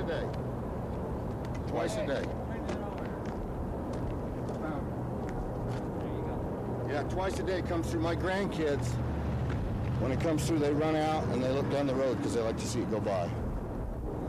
a day. Twice a day. Yeah, twice a day it comes through. My grandkids, when it comes through, they run out and they look down the road because they like to see it go by.